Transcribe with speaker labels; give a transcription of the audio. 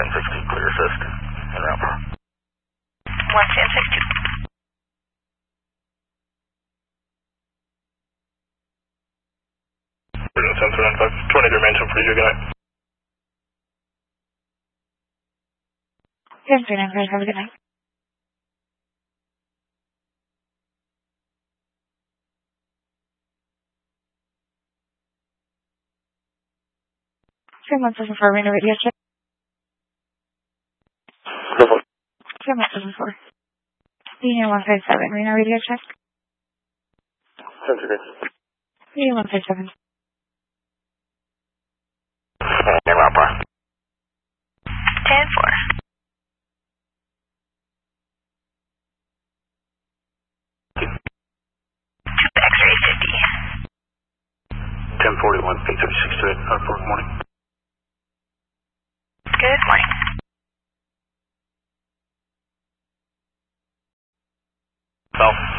Speaker 1: 1060, clear assist, en route.
Speaker 2: 11062.
Speaker 1: Center 23 mention for you, good night.
Speaker 3: 1039, have a good night. Same 174, Reno radio check. same 174. Union 157, Reno radio check.
Speaker 1: 10
Speaker 3: Union 157.
Speaker 1: En route.
Speaker 2: 10-4. X-ray 50.
Speaker 1: 1041, 836 to 8, good morning.
Speaker 2: Good morning.
Speaker 1: South.